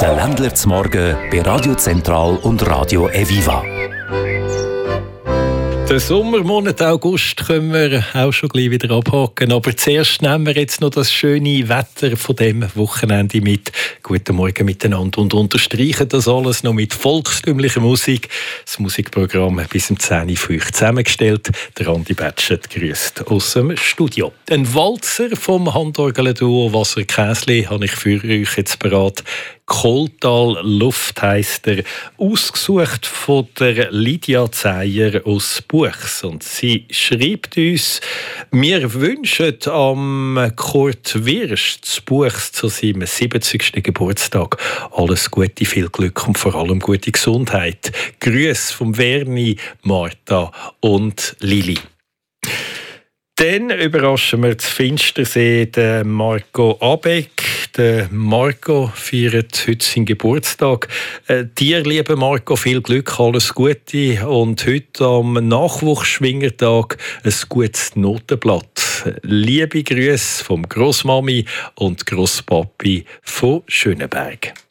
Der Ländler zum Morgen bei Radio Zentral und Radio Eviva. Den Sommermonat August können wir auch schon gleich wieder abhaken. Aber zuerst nehmen wir jetzt noch das schöne Wetter von dem Wochenende mit. Guten Morgen miteinander und unterstreichen das alles noch mit volkstümlicher Musik. Das Musikprogramm bis um 10 Uhr für euch zusammengestellt. Der Andi Betschet grüßt aus dem Studio. Ein Walzer vom Handorgel-Duo Wasserkäsli habe ich für euch jetzt bereit. Kohltal Luft heisst er, ausgesucht von der Lydia Zeyer aus Buchs. Und sie schreibt uns, wir wünschen am Kurt Wirsch zu Buchs zu seinem 70. Geburtstag alles Gute, viel Glück und vor allem gute Gesundheit. Grüße vom Verni, Martha und Lili. Dann überraschen wir zu Finstersee den Marco Abeck. Der Marco feiert heute seinen Geburtstag. Dir, lieber Marco, viel Glück, alles Gute und heute am Nachwuchsschwingertag ein gutes Notenblatt. Liebe Grüße vom Grossmami und Grosspapi von Schöneberg.